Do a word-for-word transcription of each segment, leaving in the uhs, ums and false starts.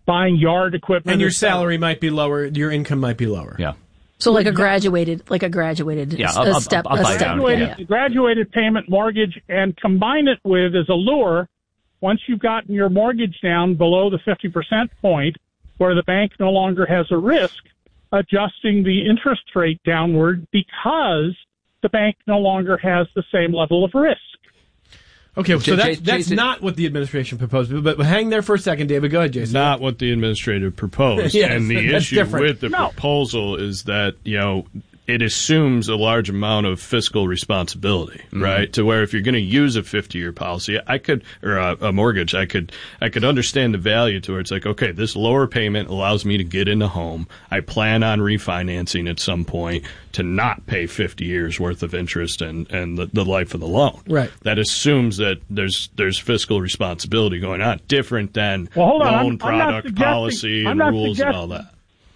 buying yard equipment. And your salary might be lower, your income might be lower. Yeah. So like a graduated, like a graduated yeah, a, a, a step, a, a, a step. Graduated, Yeah. graduated payment mortgage, and combine it with as a lure. Once you've gotten your mortgage down below the fifty percent point, where the bank no longer has a risk, adjusting the interest rate downward because the bank no longer has the same level of risk. Okay, so J- that's, J- that's Jason- not what the administration proposed. But, but hang there for a second, David. Go ahead, Jason. Not what the administrator proposed. Yes, and the that's issue different. with the No. proposal is that, you know, it assumes a large amount of fiscal responsibility, Mm-hmm. right? To where if you're going to use a fifty-year policy, I could, or a, a mortgage, I could, I could understand the value to where it's like, okay, this lower payment allows me to get in the home. I plan on refinancing at some point to not pay fifty years worth of interest and, and the, the life of the loan. Right. That assumes that there's, there's fiscal responsibility going on, different than Well, hold on. loan I'm- I'm not product suggesting- policy I'm and not rules and all suggesting- that.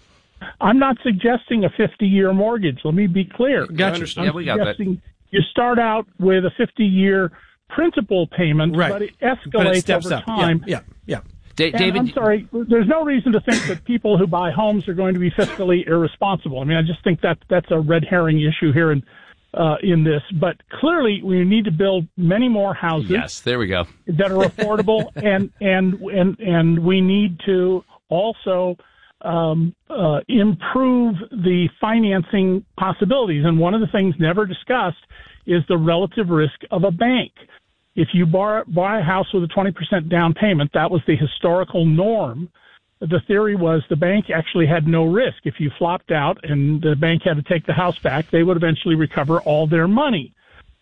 I'm not suggesting a fifty-year mortgage. Let me be clear. Gotcha. I'm Yeah, we got that. suggesting you start out with a fifty-year principal payment, Right. but it But escalates it steps over up. time. Yeah, yeah, yeah. Da- And David, I'm sorry, there's no reason to think that people who buy homes are going to be fiscally irresponsible. I mean, I just think that that's a red herring issue here in uh, in this. But clearly, we need to build many more houses yes, there we go. that are affordable, and and and and we need to also um, uh, improve the financing possibilities. And one of the things never discussed is the relative risk of a bank. If you borrow, buy a house with a twenty percent down payment, that was the historical norm. The theory was the bank actually had no risk. If you flopped out and the bank had to take the house back, they would eventually recover all their money.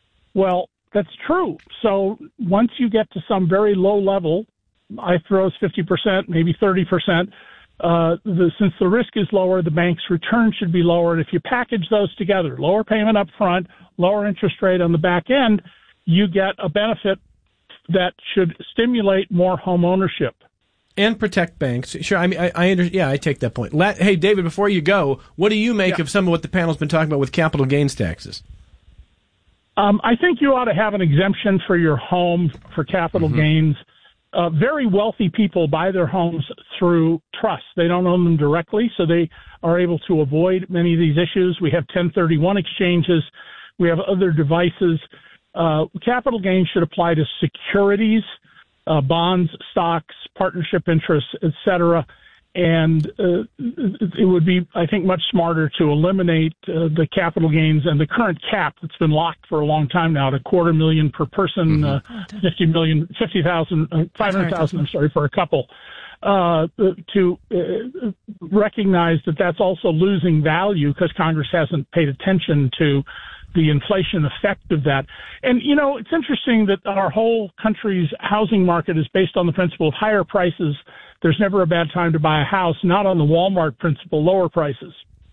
Well, that's true. So once you get to some very low level, I throws fifty percent, maybe thirty percent, uh, the, since the risk is lower, the bank's return should be lower. And if you package those together, lower payment up front, lower interest rate on the back end, you get a benefit that should stimulate more home ownership. And protect banks. Sure, I mean, I, I under, yeah, I take that point. La- hey, David, before you go, what do you make Yeah. of some of what the panel's been talking about with capital gains taxes? Um, I think you ought to have an exemption for your home for capital Mm-hmm. gains. Uh, very wealthy people buy their homes through trusts. They don't own them directly, so they are able to avoid many of these issues. We have ten thirty-one exchanges. We have other devices. Uh, capital gains should apply to securities, uh, bonds, stocks, partnership interests, et cetera. And uh, it would be, I think, much smarter to eliminate uh, the capital gains and the current cap that's been locked for a long time now at a quarter million per person, mm-hmm. uh, fifty million, fifty thousand, uh, five hundred thousand, I'm sorry, for a couple. Uh, to uh, recognize that that's also losing value because Congress hasn't paid attention to the inflation effect of that. And, you know, it's interesting that our whole country's housing market is based on the principle of higher prices. There's never a bad time to buy a house, not on the Walmart principle, lower prices.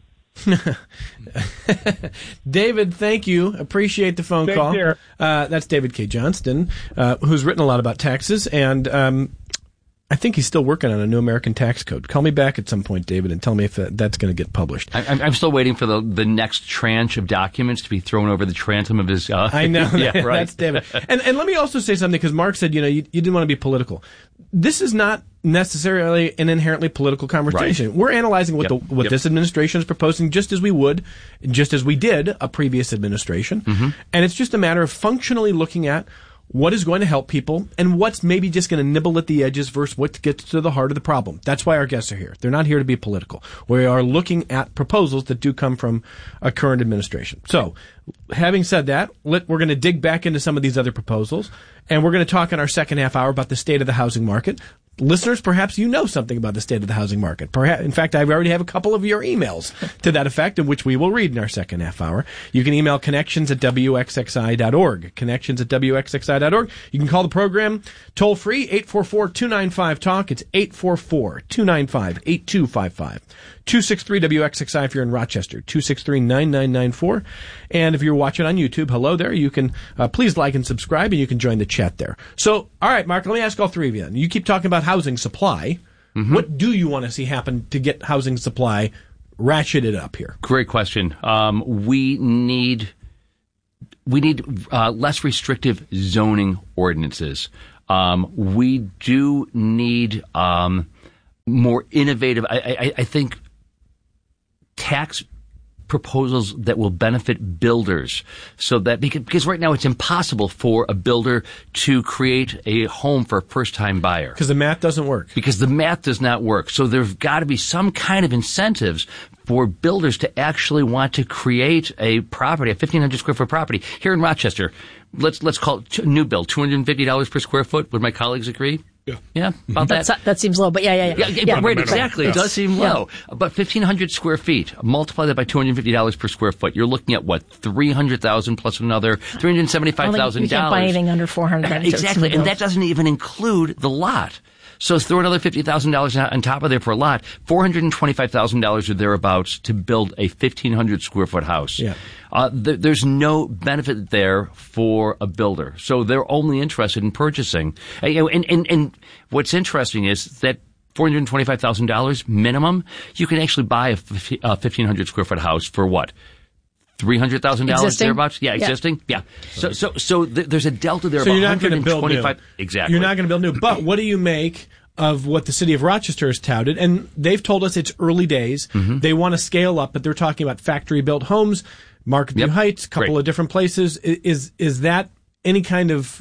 David, thank you. Appreciate the phone Take call. care. Uh, that's David K. Johnston, uh, who's written a lot about taxes, and um, I think he's still working on a new American tax code. Call me back at some point, David, and tell me if that, that's going to get published. I, I'm still waiting for the the next tranche of documents to be thrown over the transom of his. Uh, I know. yeah, right. That's David. And and let me also say something, because Mark said, you know, you, you didn't want to be political. This is not necessarily an inherently political conversation. Right. We're analyzing what Yep. the what Yep. this administration is proposing, just as we would, just as we did a previous administration. Mm-hmm. And it's just a matter of functionally looking at what is going to help people and what's maybe just going to nibble at the edges versus what gets to the heart of the problem. That's why our guests are here. They're not here to be political. We are looking at proposals that do come from a current administration. So, having said that, let, we're going to dig back into some of these other proposals, and we're going to talk in our second half hour about the state of the housing market. Listeners, perhaps you know something about the state of the housing market. Perhaps, in fact, I already have a couple of your emails to that effect, of which we will read in our second half hour. You can email connections at W X X I dot org, connections at W X X I dot org. You can call the program toll-free, eight four four, two nine five, talk. It's eight four four, two nine five, eight two five five. two six three W X X I if you're in Rochester, two six three, nine nine nine four. And if you're watching on YouTube, hello there. You can uh, please like and subscribe, and you can join the chat there. So, all right, Mark, let me ask all three of you. You keep talking about housing supply. Mm-hmm. What do you want to see happen to get housing supply ratcheted up here? Great question. Um, we need we need uh, less restrictive zoning ordinances. Um, we do need um, more innovative. I, I, I think tax proposals that will benefit builders, so that because, because right now it's impossible for a builder to create a home for a first-time buyer because the math doesn't work. Because the math does not work. So there's got to be some kind of incentives for builders to actually want to create a property, a fifteen hundred square foot property here in Rochester. Let's let's call it new build, two hundred fifty dollars per square foot. Would my colleagues agree? Yeah. Yeah, about That's, that. that seems low, but yeah, yeah, yeah. Yeah, yeah. right, exactly. Yes. It does seem low. Yeah. But fifteen hundred square feet, multiply that by two hundred fifty dollars per square foot, you're looking at what, three hundred thousand plus another three hundred seventy-five thousand dollars. You can't buy anything under four hundred dollars. Exactly, and that doesn't even include the lot. So throw another fifty thousand dollars on top of there per lot, four hundred twenty-five thousand dollars or thereabouts to build a fifteen hundred square foot house. Yeah. Uh, th- there's no benefit there for a builder. So they're only interested in purchasing. And, you know, and, and, and what's interesting is that four hundred twenty-five thousand dollars minimum, you can actually buy a fifteen hundred square foot house for what? Three hundred thousand dollars thereabouts, yeah, existing, yeah. So, so, so th- there's a delta there so of you're not going to build new. Exactly. You're not going to build new. But what do you make of what the city of Rochester has touted? And they've told us it's early days. Mm-hmm. They want to scale up, but they're talking about factory-built homes, Market View yep. Heights, a couple Great. of different places. Is is that any kind of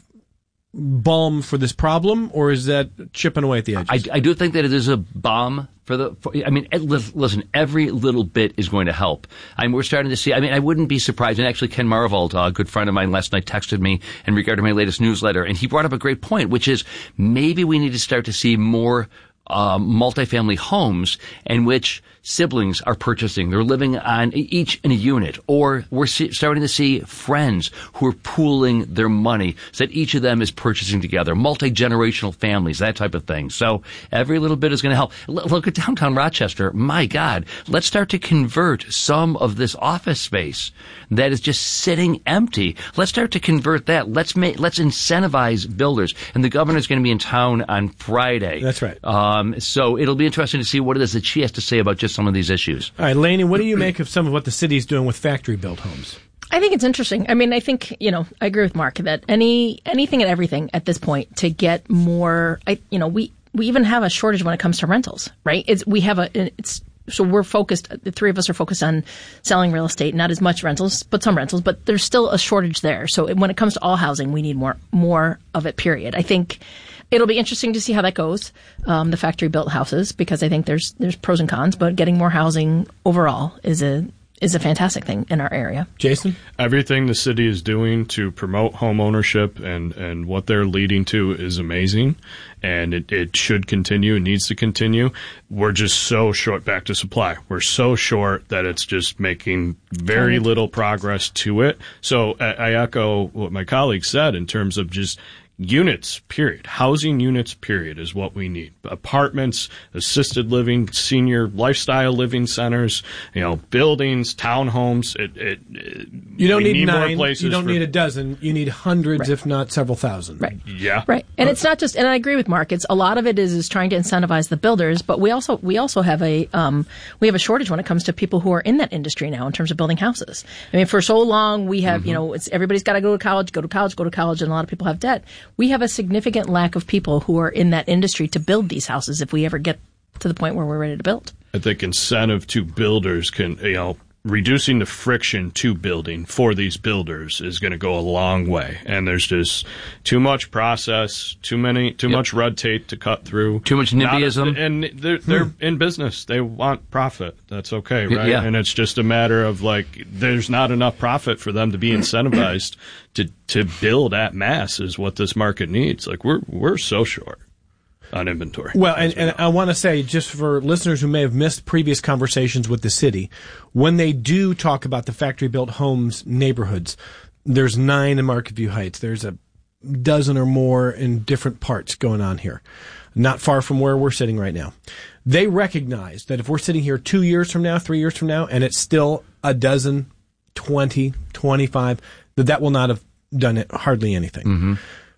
balm for this problem, or is that chipping away at the edges? I, I do think that it is a balm for the. For, I mean, listen, every little bit is going to help. I mean, we're starting to see. I mean, I wouldn't be surprised. And actually, Ken Marvold, a good friend of mine, last night texted me in regard to my latest newsletter, and he brought up a great point, which is maybe we need to start to see more um, multifamily homes in which siblings are purchasing. They're living on each in a unit, or we're see, starting to see friends who are pooling their money so that each of them is purchasing together, multi-generational families, that type of thing. So every little bit is going to help. L- look at downtown Rochester. My God, let's start to convert some of this office space that is just sitting empty. Let's start to convert that. Let's make, let's incentivize builders. And the governor's going to be in town on Friday. That's right. Um, so it'll be interesting to see what it is that she has to say about just some of these issues. All right, Lainey, what do you make of some of what the city's doing with factory-built homes? I think it's interesting. I mean, I think, you know, I agree with Mark that any anything and everything at this point to get more, I, you know, we, we even have a shortage when it comes to rentals, right? It's, we have a, it's, so we're focused, the three of us are focused on selling real estate, not as much rentals, but some rentals, but there's still a shortage there. So when it comes to all housing, we need more, more of it, period. I think it'll be interesting to see how that goes, um, the factory built houses, because I think there's, there's pros and cons, but getting more housing overall is a, is a fantastic thing in our area. Jason? Everything the city is doing to promote home ownership and, and what they're leading to is amazing, and it, it should continue. It needs to continue. We're just so short back to supply. We're so short that it's just making very little progress to it. So I, I echo what my colleague said in terms of just units, period. Housing units, period, is what we need. Apartments, assisted living, senior lifestyle living centers, you know, buildings, townhomes. It, it, it, you don't need, need nine. More places you don't for, need a dozen. You need hundreds, right. if not several thousand. Right. Yeah. Right. And it's not just. And I agree with Mark. It's a lot of it is is trying to incentivize the builders, but we also we also have a um we have a shortage when it comes to people who are in that industry now in terms of building houses. I mean, for so long we have mm-hmm. you know it's everybody's got to go to college, go to college, go to college, and a lot of people have debt. We have a significant lack of people who are in that industry to build these houses if we ever get to the point where we're ready to build. I think incentive to builders can, you know, reducing the friction to building for these builders is going to go a long way. And there's just too much process, too many, too yep. much red tape to cut through. Too much NIMBYism. A, and they're, they're hmm. in business. They want profit. That's okay, right? Yeah. And it's just a matter of, like, there's not enough profit for them to be incentivized to, to build at mass is what this market needs. Like, we're, we're so short on inventory. Well, and, and I want to say, just for listeners who may have missed previous conversations with the city, when they do talk about the factory-built homes neighborhoods, there's nine in Market View Heights. There's a dozen or more in different parts going on here, not far from where we're sitting right now. They recognize that if we're sitting here two years from now, three years from now, and it's still a dozen, twenty, twenty-five, that that will not have done it, hardly anything. Mm-hmm.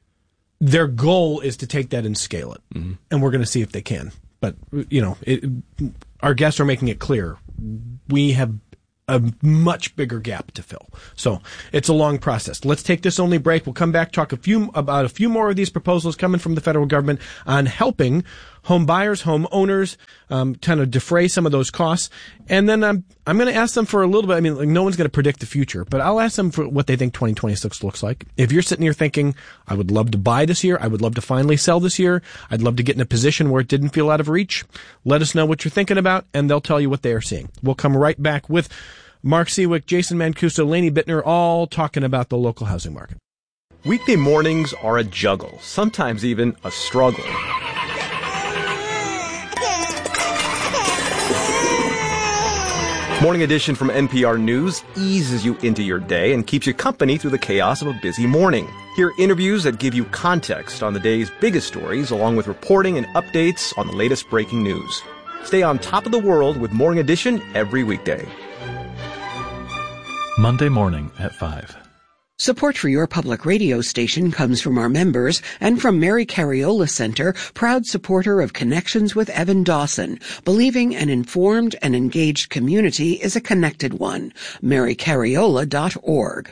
Their goal is to take that and scale it, mm-hmm. and we're going to see if they can. But, you know, it, our guests are making it clear. We have a much bigger gap to fill. So it's a long process. Let's take this only break. We'll come back, talk a few about a few more of these proposals coming from the federal government on helping home buyers, home owners, um, kind of defray some of those costs. And then I'm, I'm going to ask them for a little bit. I mean, like, no one's going to predict the future, but I'll ask them for what they think twenty twenty-six looks like. If you're sitting here thinking, I would love to buy this year, I would love to finally sell this year, I'd love to get in a position where it didn't feel out of reach, let us know what you're thinking about, and they'll tell you what they are seeing. We'll come right back with Mark Seawick, Jason Mancuso, Lainey Bittner, all talking about the local housing market. Weekday mornings are a juggle, sometimes even a struggle. Morning Edition from N P R News eases you into your day and keeps you company through the chaos of a busy morning. Hear interviews that give you context on the day's biggest stories, along with reporting and updates on the latest breaking news. Stay on top of the world with Morning Edition every weekday. Monday morning at five. Support for your public radio station comes from our members and from Mary Cariola Center, proud supporter of Connections with Evan Dawson, believing an informed and engaged community is a connected one. mary cariola dot org.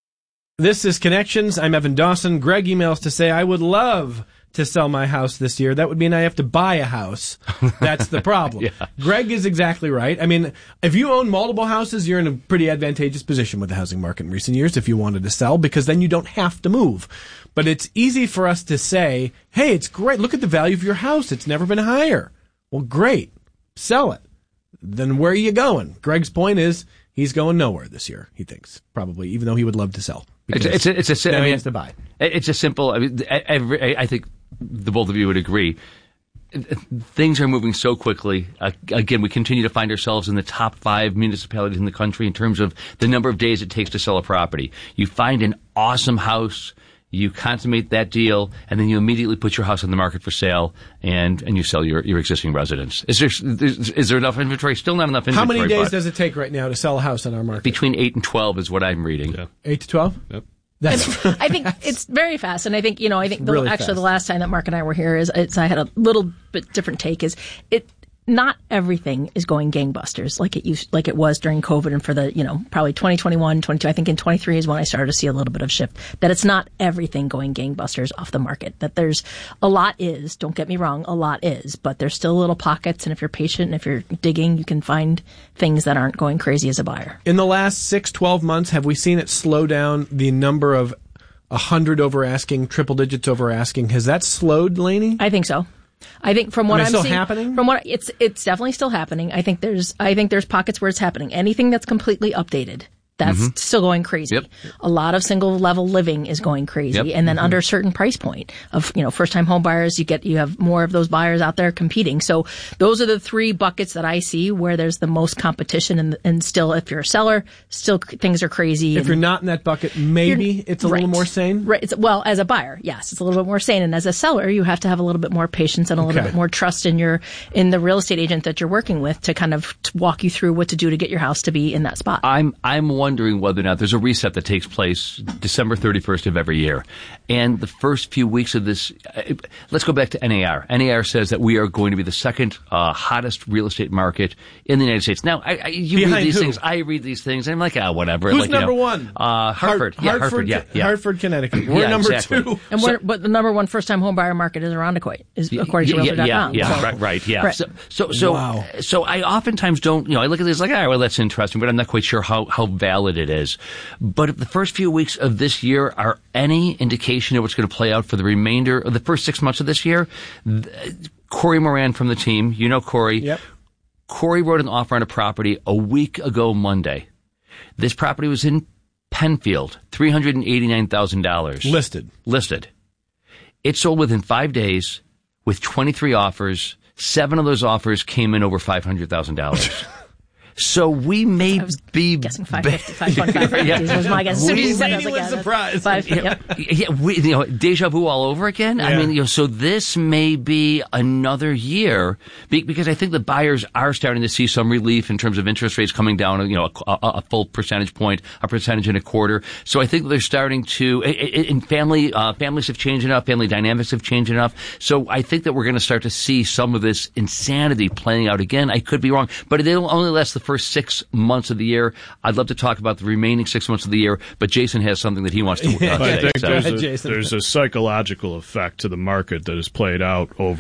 This is Connections. I'm Evan Dawson. Greg emails to say, I would love to sell my house this year. That would mean I have to buy a house. That's the problem. Yeah. Greg is exactly right. I mean, if you own multiple houses, you're in a pretty advantageous position with the housing market in recent years if you wanted to sell, because then you don't have to move. But it's easy for us to say, hey, it's great. Look at the value of your house. It's never been higher. Well, great. Sell it. Then where are you going? Greg's point is he's going nowhere this year, he thinks, probably, even though he would love to sell. It's a, it's a, it's a, now I mean, he has to buy. It's a simple, I mean, every, I think the both of you would agree. Things are moving so quickly. Uh, again, we continue to find ourselves in the top five municipalities in the country in terms of the number of days it takes to sell a property. You find an awesome house, you consummate that deal, and then you immediately put your house on the market for sale, and, and you sell your, your existing residence. Is there is, is there enough inventory? Still not enough inventory. How many days does it take right now to sell a house on our market? Between eight and twelve is what I'm reading. Yeah. Eight to twelve? Yep. That's I think it's very fast, and I think you know. I think the, really actually fast. the last time that Mark and I were here is it's, I had a little bit different take. Is it not everything is going gangbusters like it used, like it was during COVID, and for the you know probably twenty twenty-one, twenty-two. I think in twenty-three is when I started to see a little bit of shift. That it's not everything going gangbusters off the market. That there's a lot is. Don't get me wrong, a lot is, but there's still little pockets, and if you're patient and if you're digging, you can find things that aren't going crazy as a buyer. In the last six, twelve months, have we seen it slow down the number of a hundred over asking, triple digits over asking? Has that slowed, Lainey? I think so. I think from what Am I I'm still seeing, happening? from what it's it's definitely still happening. I think there's I think there's pockets where it's happening. Anything that's completely updated, that's mm-hmm. still going crazy. Yep. A lot of single level living is going crazy, yep. and then mm-hmm. under a certain price point of you know first time home buyers, you get you have more of those buyers out there competing. So those are the three buckets that I see where there's the most competition, and and still if you're a seller, still things are crazy. If you're not in that bucket, maybe it's a right. little more sane. Right. It's, well, as a buyer, yes, it's a little bit more sane, and as a seller, you have to have a little bit more patience and a little Okay. bit more trust in your in the real estate agent that you're working with to kind of to walk you through what to do to get your house to be in that spot. I'm I'm wondering whether or not there's a reset that takes place December thirty-first of every year. And the first few weeks of this, uh, let's go back to N A R. N A R says that we are going to be the second uh, hottest real estate market in the United States. Now, I, I, you Behind read these who? things, I read these things, and I'm like, ah, whatever. Who's like, number you know, one? Uh, Hartford. Hart- yeah, Hartford, Hartford. Yeah, yeah. Hartford, Connecticut. We're Yeah, number exactly. two. and So- we're, but the number one first time home buyer market is Irondequoit, is according to yeah, Realtor dot yeah, com. yeah, So- right, right, yeah. Right. So, so, so, Wow. so I oftentimes don't, you know, I look at this like, ah, well, that's interesting, but I'm not quite sure how, how valid it is. But if the first few weeks of this year are any indication of what's going to play out for the remainder of the first six months of this year, th- Corey Moran from the team, you know Corey. Yep. Corey wrote an offer on a property a week ago Monday. This property was in Penfield, three hundred eighty-nine thousand dollars. Listed. Listed. It sold within five days with twenty-three offers. Seven of those offers came in over five hundred thousand dollars. So we may I was be guessing five fifty, five twenty-five Yeah. was my guess. As soon as you said it, I was Lainey like, was yeah, surprised. Five, Yeah, yep. yeah, we, you know, deja vu all over again. I Yeah. mean, you know, so this may be another year be- because I think the buyers are starting to see some relief in terms of interest rates coming down, you know, a, a, a full percentage point, a percentage and a quarter. So I think they're starting to, and family, uh, families have changed enough, family dynamics have changed enough. So I think that we're going to start to see some of this insanity playing out again. I could be wrong, but it'll only last the first six months of the year. I'd love to talk about the remaining six months of the year, but Jason has something that he wants to uh, Yeah. I say. think So. there's, ahead, a, Jason. there's a psychological effect to the market that has played out over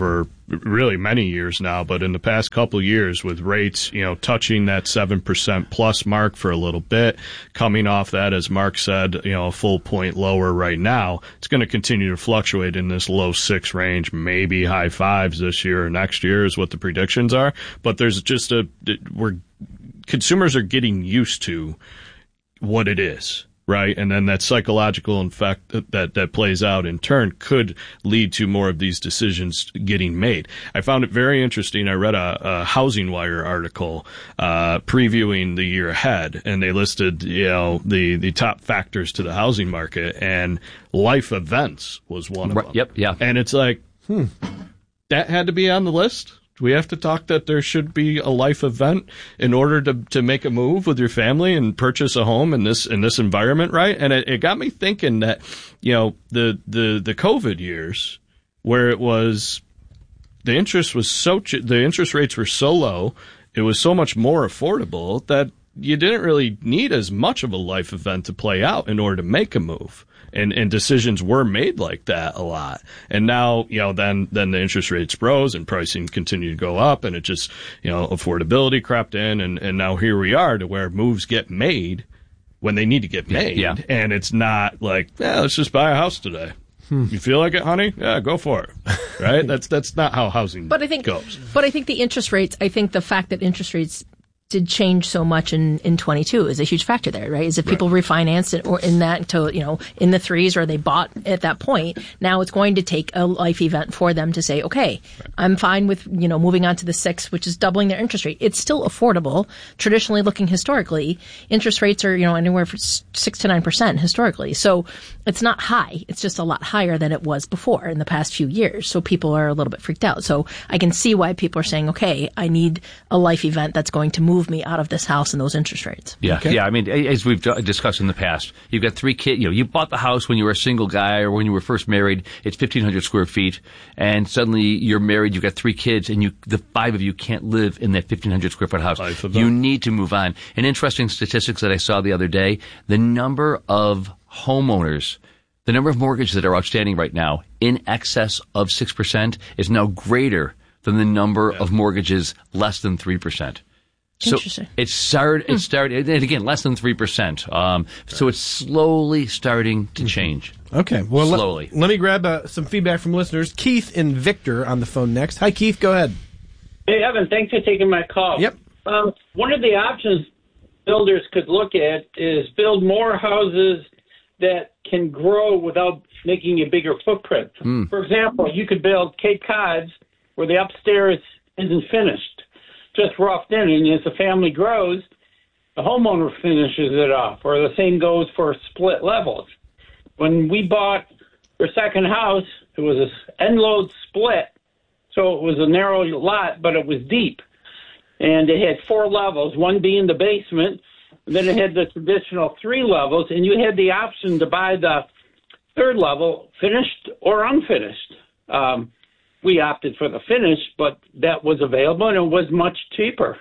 really many years now, but in the past couple years with rates, you know, touching that seven percent plus mark for a little bit, coming off that, as Mark said, you know, a full point lower right now, it's going to continue to fluctuate in this low six range, maybe high fives this year or next year is what the predictions are. But there's just a, we're, consumers are getting used to what it is. Right, and then that psychological effect that that plays out in turn could lead to more of these decisions getting made. I found it very interesting. I read a, a Housing Wire article uh, previewing the year ahead, and they listed, you know, the the top factors to the housing market, and life events was one of right, them. Yep, yeah, and it's like, hmm, that had to be on the list. We have to talk that there should be a life event in order to, to make a move with your family and purchase a home in this in this environment, right? And it, it got me thinking that, you know, the, the, the COVID years where it was the interest was so the interest rates were so low, it was so much more affordable that you didn't really need as much of a life event to play out in order to make a move. And, and decisions were made like that a lot. And now, you know, then, then the interest rates rose and pricing continued to go up, and it just, you know, affordability crept in, and, and now here we are to where moves get made when they need to get made. Yeah. And it's not like, yeah, let's just buy a house today. Hmm. You feel like it, honey? Yeah, go for it. Right? that's, that's not how housing but I think, goes. But I think the interest rates, I think the fact that interest rates did change so much in, in twenty-two is a huge factor there, right? Is if people right. refinanced it or in that to, you know, in the threes or they bought at that point, now it's going to take a life event for them to say, okay, right. I'm fine with, you know, moving on to the six, which is doubling their interest rate. It's still affordable. Traditionally looking historically, interest rates are, you know, anywhere from six to nine percent historically. So it's not high. It's just a lot higher than it was before in the past few years. So people are a little bit freaked out. So I can see why people are saying, okay, I need a life event that's going to move me out of this house and those interest rates. Yeah, okay. yeah. I mean, as we've discussed in the past, you've got three kids. You know, you bought the house when you were a single guy or when you were first married. It's fifteen hundred square feet, and suddenly you're married. You've got three kids, and you, the five of you, can't live in that fifteen hundred square foot house. You need to move on. An interesting statistics that I saw the other day: the number of homeowners. The number of mortgages that are outstanding right now in excess of six percent is now greater than the number yeah. of mortgages less than three percent. So it started, it started, and again, less than three percent. Um, so it's slowly starting to change. Okay. Well, slowly. Let, let me grab uh, some feedback from listeners. Keith and Victor on the phone next. Hi, Keith. Go ahead. Hey, Evan. Thanks for taking my call. Yep. Um, one of the options builders could look at is build more houses that can grow without making a bigger footprint. Mm. For example, you could build Cape Cods where the upstairs isn't finished, just roughed in, and as the family grows, the homeowner finishes it off, or the same goes for split levels. When we bought our second house, it was an end-load split, so it was a narrow lot, but it was deep, and it had four levels, one being the basement. Then it had the traditional three levels, and you had the option to buy the third level finished or unfinished. Um, we opted for the finished, but that was available, and it was much cheaper.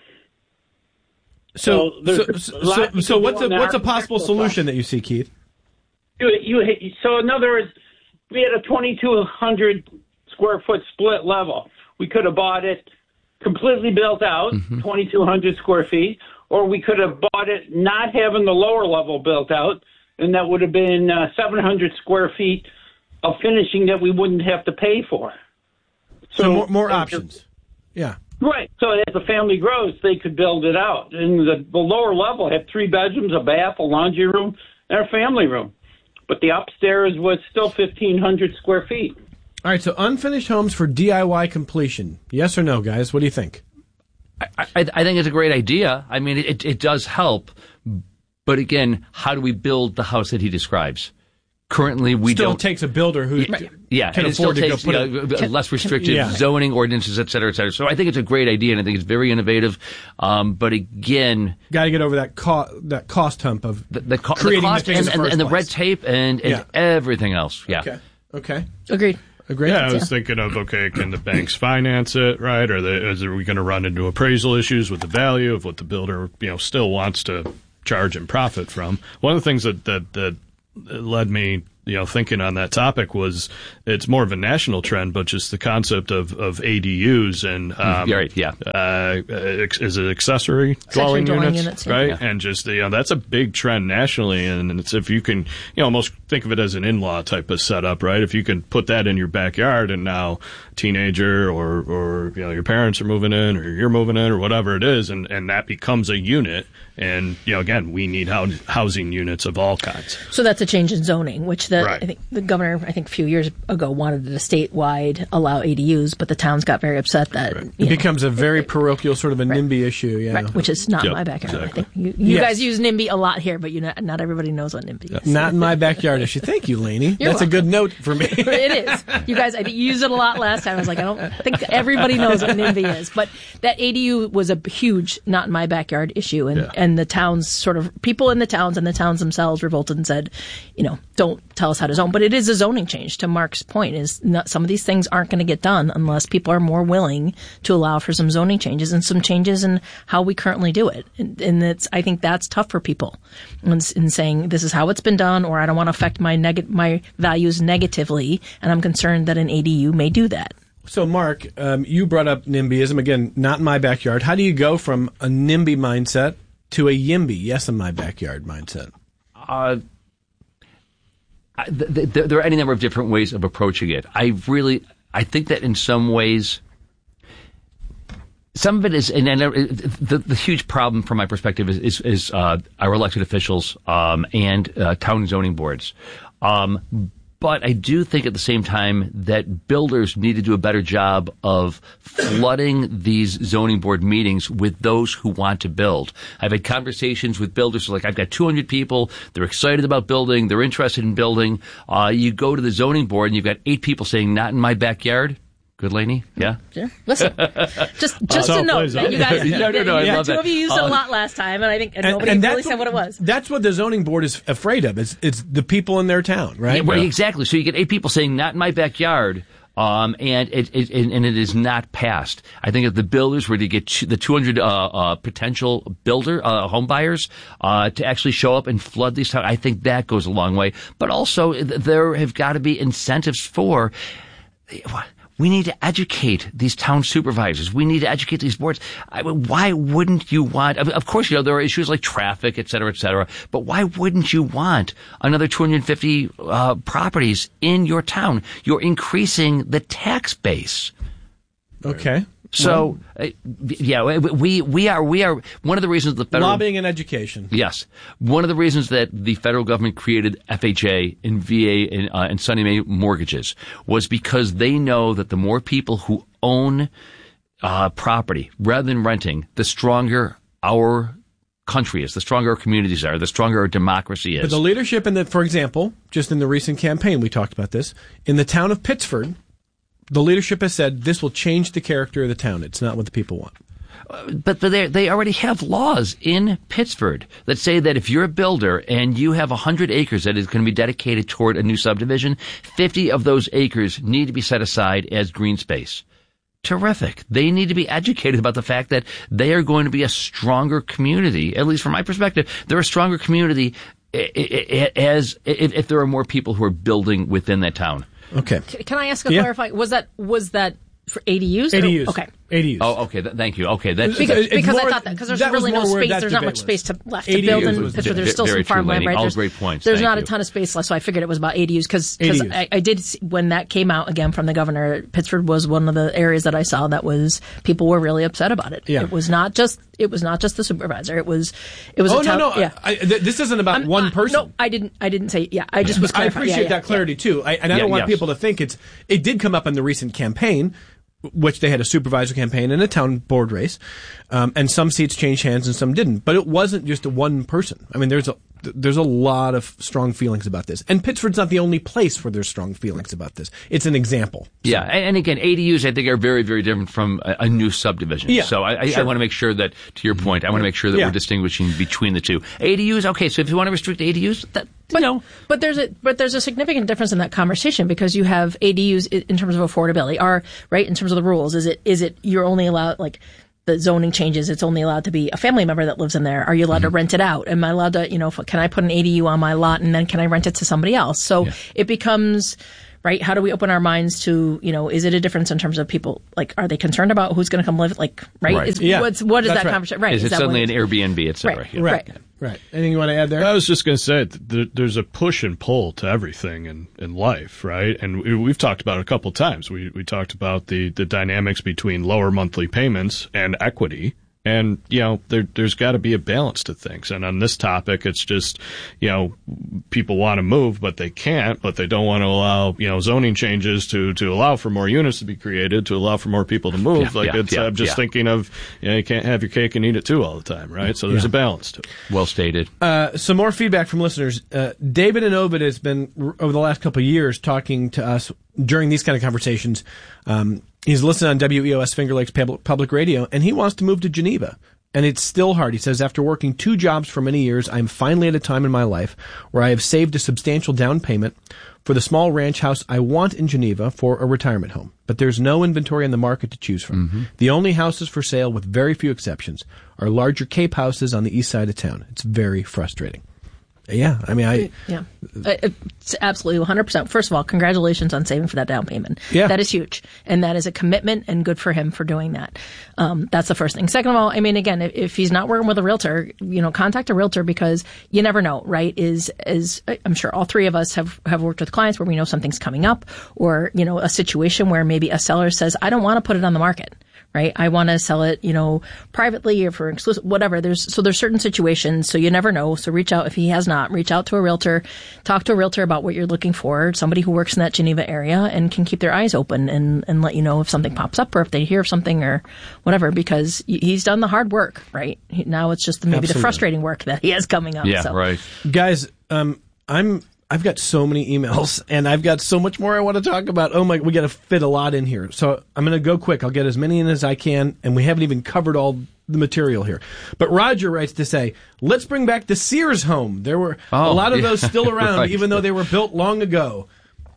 So, so, so, so, so what's a what's a possible solution that you see, Keith? You, you, so, in other words, we had a twenty-two hundred square foot split level. We could have bought it completely built out, mm-hmm. twenty-two hundred square feet. Or we could have bought it not having the lower level built out, and that would have been uh, seven hundred square feet of finishing that we wouldn't have to pay for. So, so more, more options. Yeah. Right. So as the family grows, they could build it out. And the, the lower level had three bedrooms, a bath, a laundry room, and a family room. But the upstairs was still fifteen hundred square feet. All right, so unfinished homes for D I Y completion. Yes or no, guys? What do you think? I, I, I think it's a great idea. I mean, it, it does help. But again, how do we build the house that he describes? Currently, we still don't. Still takes a builder who yeah, yeah, can and afford it still to takes, go put you know, it, can, less restrictive yeah. zoning ordinances, et cetera, et cetera. So I think it's a great idea, and I think it's very innovative. Um, but again, got to get over that co- that cost hump of the, the, co- creating the cost the and, and, and the red place. tape and, and yeah. everything else. Yeah. Okay. Okay. Agreed. Agreed. Yeah, I was thinking of, okay, can the banks finance it, right? Or the, is, are we going to run into appraisal issues with the value of what the builder, you know, still wants to charge and profit from? One of the things that, that, that led me you know, thinking on that topic was it's more of a national trend, but just the concept of, of A D Us and um, yeah, right, yeah, uh, is it accessory dwelling, dwelling units, units yeah. right? Yeah. And just you know, that's a big trend nationally, and it's if you can, you know, almost think of it as an in-law type of setup, right? If you can put that in your backyard, and now a teenager or or you know your parents are moving in, or you're moving in, or whatever it is, and and that becomes a unit. And, you know, again, we need housing units of all kinds. So that's a change in zoning, which the, right. I think the governor, I think a few years ago, wanted to statewide allow A D Us, but the towns got very upset that right. it know, becomes a very parochial sort of a right. NIMBY issue. Yeah, right, which is not yep, in my backyard. exactly. I think you, you yes. guys use NIMBY a lot here, but you know, not everybody knows what NIMBY is. Not in my backyard issue. Thank you, Lainey. You're That's a good note for me. It is. You guys, I think you used it a lot last time. I was like, I don't think everybody knows what NIMBY is, but that A D U was a huge, not in my backyard issue, and yeah. and the towns. Sort of people in the towns and the towns themselves revolted and said, you know, don't tell us how to zone. But it is a zoning change. To Mark's point, is not, some of these things aren't going to get done unless people are more willing to allow for some zoning changes and some changes in how we currently do it. And, and it's, I think that's tough for people in, in saying this is how it's been done, or I don't want to affect my neg- my values negatively, and I'm concerned that an A D U may do that. So, Mark, um, you brought up NIMBYism again. Not in my backyard. How do you go from a NIMBY mindset to a YIMBY, yes, in my backyard mindset? Uh, I, th- th- there are any number of different ways of approaching it. I really, I think that in some ways, some of it is, and, and the, the huge problem from my perspective is, is, is uh, our elected officials um, and uh, town zoning boards. Um, But I do think at the same time that builders need to do a better job of flooding these zoning board meetings with those who want to build. I've had conversations with builders like, I've got two hundred people. They're excited about building. They're interested in building. Uh, you go to the zoning board and you've got eight people saying, not in my backyard. Good, Lainey? Yeah? Yeah. Listen, just just how to it note plays that out. you guys, No, no, no, I yeah, love two that. of you used it Uh, a lot last time, and I think and And, nobody and really that's said what it was. That's what the zoning board is afraid of. It's, it's the people in their town, right? Yeah, right, exactly. So you get eight people saying, not in my backyard. Um, and it, it, and it is not passed. I think if the builders were to get the two hundred, uh, uh, potential builder, uh, home buyers, uh, to actually show up and flood these towns, I think that goes a long way. But also, there have got to be incentives for, we need to educate these town supervisors. We need to educate these boards. I mean, why wouldn't you want, of course, you know, there are issues like traffic, et cetera, et cetera, but why wouldn't you want another two hundred fifty uh, properties in your town? You're increasing the tax base. Okay. So, uh, yeah, we, we are, we are, one of the reasons the federal... Lobbying and education. Yes. One of the reasons that the federal government created F H A and V A and, uh, and Sonny Mae mortgages was because they know that the more people who own uh, property rather than renting, the stronger our country is, the stronger our communities are, the stronger our democracy is. But the leadership in the, for example, just in the recent campaign, we talked about this, in the town of Pittsford, the leadership has said this will change the character of the town. It's not what the people want. Uh, but but they they already have laws in Pittsford that say that if you're a builder and you have one hundred acres that is going to be dedicated toward a new subdivision, fifty of those acres need to be set aside as green space. Terrific. They need to be educated about the fact that they are going to be a stronger community, at least from my perspective. They're a stronger community as if, if there are more people who are building within that town. Okay. Can I ask a Yeah. clarifying? Was that was that for A D Us? A D Us. Okay. A D Us. Oh, okay. Th- thank you. Okay. That's Because, It's because more- I thought that because there's that was really no more where space. that There's not debate much was. space to, left A to D Us build in was Pittsburgh. ve- There's still very some farmland, true, right? Lainey. All There's, great points. There's Thank not you. a ton of space left, so I figured it was about A D Us because A D Us. I, I did see, when that came out again from the governor. Pittsburgh was one of the areas that I saw that was people were really upset about it. Yeah. It was not just it was not just the supervisor. It was it was. Oh, a town, no, no. Yeah. I, I, th- this isn't about I'm- one I- person. No, I didn't. I didn't say. Yeah, I just was. I clarifying. appreciate yeah, yeah, that clarity yeah. too, I, and I Yeah, don't want yes. people to think it's. It did come up in the recent campaign, which they had a supervisor campaign and a town board race, um, and some seats changed hands and some didn't. But it wasn't just a one person. I mean, there's a there's a lot of strong feelings about this, and Pittsford's not the only place where there's strong feelings about this. It's an example. Yeah, and, and again, A D Us I think are very, very different from a, a new subdivision. Yeah, so I, I, sure. I want to make sure that, to your point, I want to make sure that Yeah. we're distinguishing between the two. A D Us, okay, so if you want to restrict A D Us, that, But, you know. but there's a but there's a significant difference in that conversation because you have A D Us i- in terms of affordability. Are right in terms of the rules. Is it is it you're only allowed like the zoning changes. It's only allowed to be a family member that lives in there. Are you allowed mm-hmm. to rent it out? Am I allowed to, you know, can I put an A D U on my lot and then can I rent it to somebody else? So yeah. it becomes, right, how do we open our minds to, you know, is it a difference in terms of people, like, are they concerned about who's going to come live, like, right? right. Is, yeah. what's, what is That's that right. conversation? Right. Is, is it that suddenly an it's, Airbnb, et cetera? Right. Yeah. Right. Right. Right. Anything you want to add there? I was just going to say th- there's a push and pull to everything in, in life, right? And we, we've talked about it a couple times. We we talked about the, the dynamics between lower monthly payments and equity. And, you know, there, there's got to be a balance to things. And on this topic, it's just, you know, people want to move, but they can't, but they don't want to allow, you know, zoning changes to, to allow for more units to be created, to allow for more people to move. Yeah, like, yeah, it's, yeah, I'm just yeah. thinking of, you know, you can't have your cake and eat it too all the time, right? So there's Yeah. a balance to it. Well stated. Uh, some more feedback from listeners. Uh, David and Ovid has been, over the last couple of years, talking to us during these kind of conversations. Um, he's listening on W E O S Finger Lakes Pub- Public Radio, and he wants to move to Geneva. And it's still hard. He says, after working two jobs for many years, I'm finally at a time in my life where I have saved a substantial down payment for the small ranch house I want in Geneva for a retirement home. But there's no inventory on the market to choose from. Mm-hmm. The only houses for sale, with very few exceptions, are larger Cape houses on the east side of town. It's very frustrating. Yeah, I mean, I... Yeah, it's absolutely one hundred percent. First of all, congratulations on saving for that down payment. Yeah. That is huge. And that is a commitment, and good for him for doing that. Um, that's the first thing. Second of all, I mean, again, if, if he's not working with a realtor, you know, contact a realtor, because you never know, right? Is, is, I'm sure all three of us have, have worked with clients where we know something's coming up, or, you know, a situation where maybe a seller says, I don't want to put it on the market. Right. I want to sell it, you know, privately or for exclusive, whatever. There's, so there's certain situations. So you never know. So reach out. If he has not, reach out to a realtor, talk to a realtor about what you're looking for, somebody who works in that Geneva area and can keep their eyes open and, and let you know if something pops up or if they hear of something or whatever, because he's done the hard work, right? He, now it's just maybe Absolutely. the frustrating work that he has coming up. Yeah, so. right. Guys, um, I'm, I've got so many emails, and I've got so much more I want to talk about. Oh my, we got to fit a lot in here. So I'm going to go quick. I'll get as many in as I can, and we haven't even covered all the material here. But Roger writes to say, let's bring back the Sears home. There were Oh, a lot of yeah. those still around, Right. even though they were built long ago.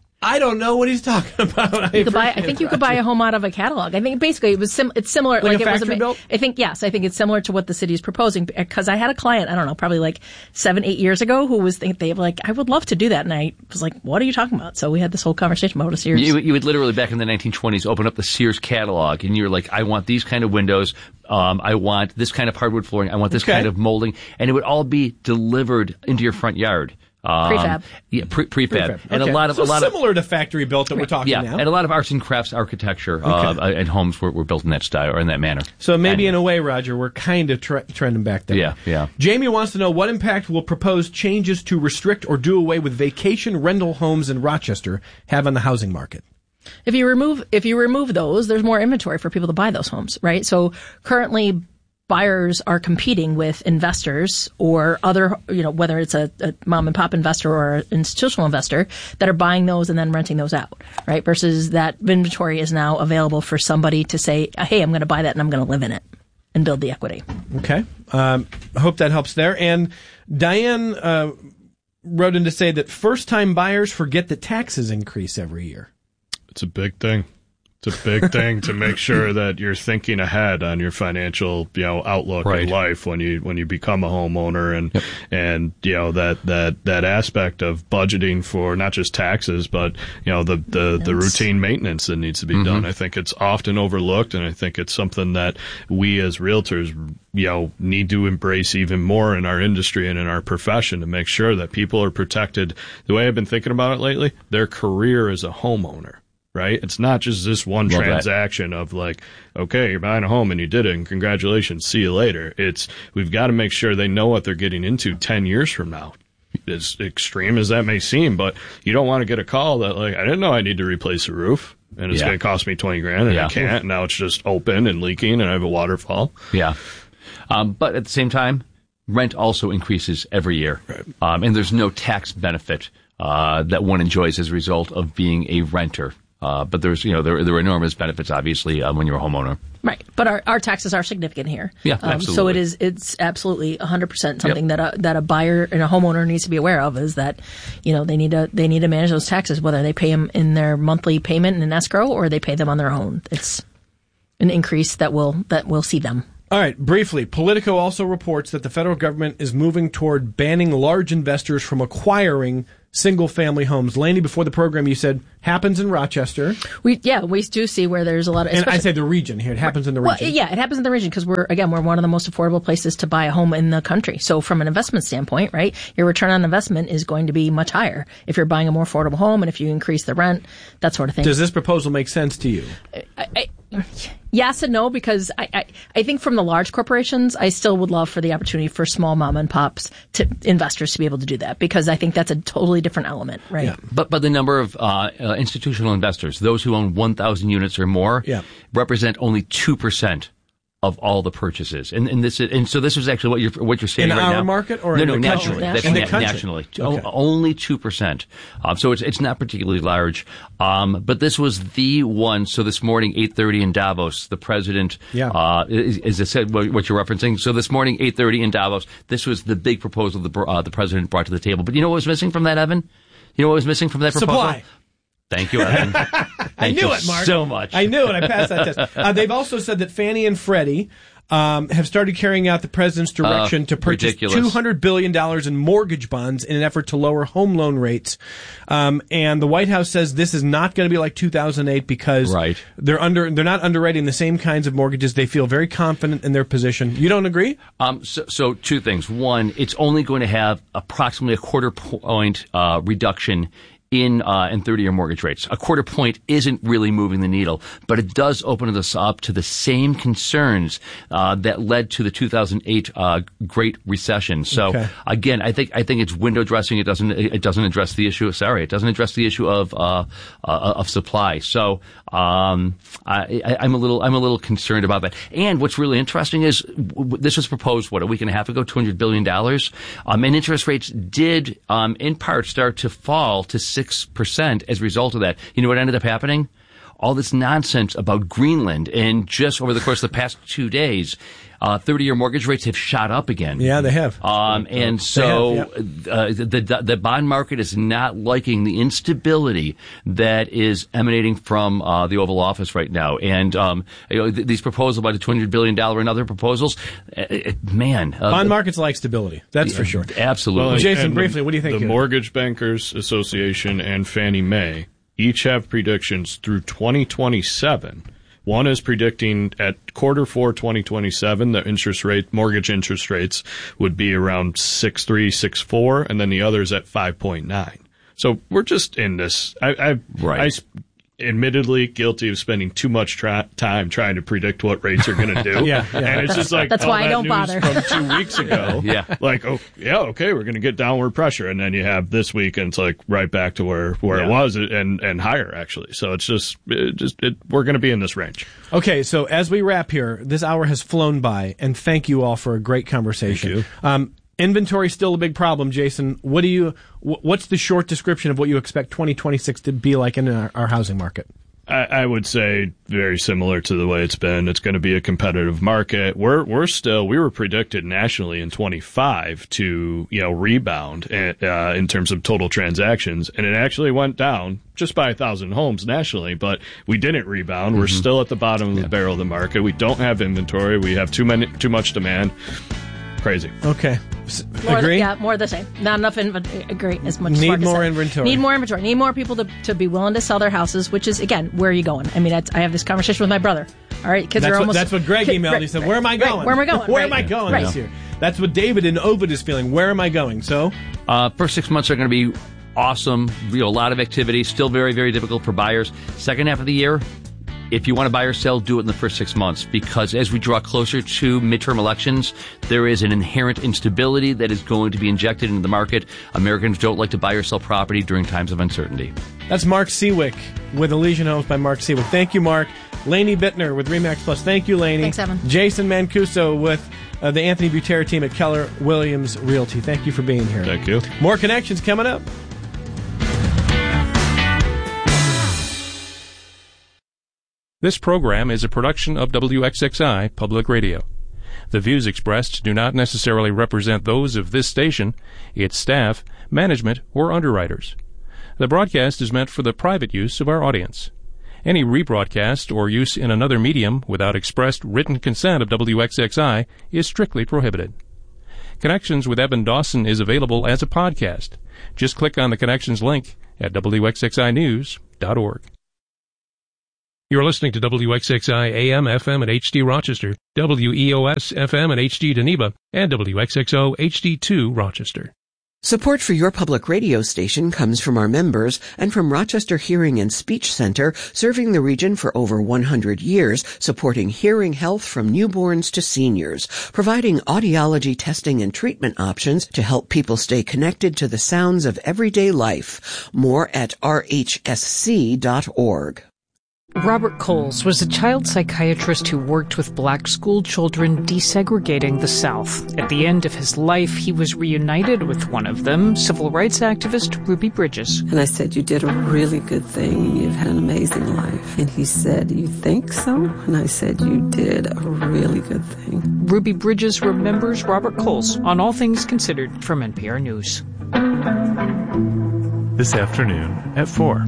I don't know what he's talking about. I You could buy, I appreciate think it, you could buy a home out of a catalog. I think basically it was sim, it's similar. Like a it was factory ma- built? I think, yes, I think it's similar to what the city is proposing, because I had a client, I don't know, probably like seven, eight years ago who was think they were like, I would love to do that. And I was like, what are you talking about? So we had this whole conversation about a Sears. You, you would literally, back in the nineteen twenties, open up the Sears catalog, and you're like, I want these kind of windows. Um, I want this kind of hardwood flooring. I want this Okay. kind of molding. And it would all be delivered into your front yard. Um, Prefab. Yeah, pre- prefab. Prefab. And Okay. a lot of, so a lot similar of, to factory built that we're talking yeah, now. and a lot of arts and crafts architecture, uh, Okay. and homes were, were built in that style or in that manner. So maybe Anyway. in a way, Roger, we're kind of tre- trending back there. Yeah, yeah. Jamie wants to know, what impact will proposed changes to restrict or do away with vacation rental homes in Rochester have on the housing market? If you remove, if you remove those, there's more inventory for people to buy those homes, right? So currently, buyers are competing with investors or other, you know, whether it's a, a mom and pop investor or an institutional investor that are buying those and then renting those out, right? Versus that inventory is now available for somebody to say, hey, I'm going to buy that and I'm going to live in it and build the equity. Okay. Um, I hope that helps there. And Diane uh, wrote in to say that first-time buyers forget that taxes increase every year. It's a big thing. It's a big thing to make sure that you're thinking ahead on your financial, you know, outlook Right. in life when you when you become a homeowner, and Yep. and you know that that that aspect of budgeting for not just taxes, but you know the the, the routine maintenance that needs to be done. I think it's often overlooked, and I think it's something that we as realtors, you know, need to embrace even more in our industry and in our profession to make sure that people are protected. The way I've been thinking about it lately, their career as a homeowner. Right? It's not just this one Love that. transaction of like, okay, you're buying a home and you did it and congratulations, see you later. It's, we've got to make sure they know what they're getting into ten years from now. As extreme as that may seem, but you don't want to get a call that like, I didn't know I need to replace the roof and it's Yeah. going to cost me twenty grand and Yeah. I can't. And now it's just open and leaking and I have a waterfall. Yeah. Um, but at the same time, rent also increases every year. Right. Um, and there's no tax benefit uh, that one enjoys as a result of being a renter. Uh, but there's, you know, there, there are enormous benefits, obviously, uh, when you're a homeowner. Right. But our, our taxes are significant here. Yeah, um, So absolutely. it is, it's absolutely one hundred percent something that a, that a buyer and a homeowner needs to be aware of, is that, you know, they need to, they need to manage those taxes, whether they pay them in their monthly payment in an escrow or they pay them on their own. It's, an increase that will that will see them. All right, briefly, Politico also reports that the federal government is moving toward banning large investors from acquiring single-family homes. Laney, before the program, you said happens in Rochester. We yeah, we do see where there's a lot of. And I say the region here. It happens in the region. Well, yeah, it happens in the region because we're again we're one of the most affordable places to buy a home in the country. So from an investment standpoint, right, your return on investment is going to be much higher if you're buying a more affordable home and if you increase the rent, that sort of thing. Does this proposal make sense to you? I, I, yes and no, because I, I I think from the large corporations, I still would love for the opportunity for small mom and pops to investors to be able to do that because I think that's a totally different element, right? Yeah. But but the number of uh, uh, institutional investors, those who own one thousand units or more, yeah. represent only two percent of all the purchases, and and this is, and so this is actually what you're what you're saying in right our now. market or no, in no, the nationally, country? That's in na- the country. nationally, okay. o- only two percent. Um, so it's it's not particularly large. Um, but this was the one. So this morning, eight thirty in Davos, the president, yeah. uh, is, is it said what, what you're referencing. So this morning, eight thirty in Davos, this was the big proposal the uh, the president brought to the table. But you know what was missing from that, Evan? You know what was missing from that proposal? Supply. Thank you, Evan. I knew it, Mark. So much. I knew it. I passed that test. Uh, they've also said that Fannie and Freddie um, have started carrying out the president's direction uh, to purchase ridiculous. two hundred billion dollars in mortgage bonds in an effort to lower home loan rates. Um, and the White House says this is not going to be like two thousand eight because right. they're under they're not underwriting the same kinds of mortgages. They feel very confident in their position. You don't agree? Um, so, so two things. One, it's only going to have approximately a quarter point uh, reduction in uh, in thirty-year mortgage rates. A quarter point isn't really moving the needle, but it does open us up to the same concerns uh, that led to the two thousand eight uh, Great Recession. So okay. again, I think I think it's window dressing. It doesn't it doesn't address the issue. Sorry, it doesn't address the issue of uh, uh, of supply. So um, I, I, I'm a little I'm a little concerned about that. And what's really interesting is w- this was proposed what a week and a half ago, two hundred billion dollars, um, and interest rates did um, in part start to fall to six percent as a result of that. You know what ended up happening? All this nonsense about Greenland, and just over the course of the past two days, uh, thirty-year mortgage rates have shot up again. Yeah, they have. Um, and so have, yeah. uh, the, the the bond market is not liking the instability that is emanating from uh, the Oval Office right now. And um, you know, th- these proposals about a two hundred billion dollars and other proposals, uh, man. Uh, bond markets like stability. That's yeah, for sure. Absolutely. Well, Jason, and briefly, the, what do you think? The here? Mortgage Bankers Association and Fannie Mae each have predictions through twenty twenty-seven. One is predicting at quarter four twenty twenty-seven the interest rate, mortgage interest rates would be around six point three, six point four, and then the other is at five point nine. So we're just in this. I, I, right. I admittedly guilty of spending too much tra- time trying to predict what rates are going to do. yeah, yeah. And it's just like that's all why that I don't news bother. from two weeks ago. yeah. Like, oh, yeah, okay, we're going to get downward pressure. And then you have this week, and it's like right back to where, where yeah. it was and, and higher, actually. So it's just, it just it, we're going to be in this range. Okay, so as we wrap here, this hour has flown by, and thank you all for a great conversation. Thank you. Um, Inventory still a big problem, Jason. What do you? What's the short description of what you expect twenty twenty-six to be like in our, our housing market? I, I would say very similar to the way it's been. It's going to be a competitive market. We're we're still we were predicted nationally in twenty-five to you know rebound uh, in terms of total transactions, and it actually went down just by a thousand homes nationally. But we didn't rebound. Mm-hmm. We're still at the bottom of the yeah. barrel of the market. We don't have inventory. We have too many too much demand. Crazy. Okay. More Agree? The, yeah, more of the same. Not enough inventory. Agree. As much. Need as more inventory. Need more inventory. Need more people to, to be willing to sell their houses. Which is again, where are you going? I mean, that's, I have this conversation with my brother. All right, kids that's are what, almost. That's what Greg kid, emailed. right, he said, right, "Where am I right, going? Where am I going? Where right, am I going right. this year?" That's what David in Ovid is feeling. Where am I going? So, uh, first six months are going to be awesome. You know, a lot of activity. Still very, very difficult for buyers. Second half of the year, if you want to buy or sell, do it in the first six months because as we draw closer to midterm elections, there is an inherent instability that is going to be injected into the market. Americans don't like to buy or sell property during times of uncertainty. That's Mark Seawick with Elysian Homes by Mark Seawick. Thank you, Mark. Laney Bittner with RE/MAX Plus. Thank you, Laney. Thanks, Evan. Jason Mancuso with uh, the Anthony Butera team at Keller Williams Realty. Thank you for being here. Thank you. More connections coming up. This program is a production of W X X I Public Radio. The views expressed do not necessarily represent those of this station, its staff, management, or underwriters. The broadcast is meant for the private use of our audience. Any rebroadcast or use in another medium without expressed written consent of W X X I is strictly prohibited. Connections with Evan Dawson is available as a podcast. Just click on the Connections link at W X X I news dot org. You're listening to W X X I A M, F M at H D Rochester, W E O S F M at H D Geneva, and W X X O H D two Rochester. Support for your public radio station comes from our members and from Rochester Hearing and Speech Center, serving the region for over one hundred years, supporting hearing health from newborns to seniors, providing audiology testing and treatment options to help people stay connected to the sounds of everyday life. More at R H S C dot org. Robert Coles was a child psychiatrist who worked with black school children desegregating the South. At the end of his life, he was reunited with one of them, civil rights activist Ruby Bridges. And I said, "You did a really good thing, and you've had an amazing life." And he said, "You think so?" And I said, "You did a really good thing." Ruby Bridges remembers Robert Coles on All Things Considered from N P R News. This afternoon at four.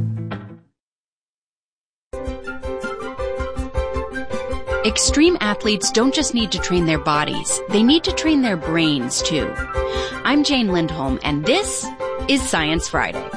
Extreme athletes don't just need to train their bodies, they need to train their brains, too. I'm Jane Lindholm, and this is Science Friday.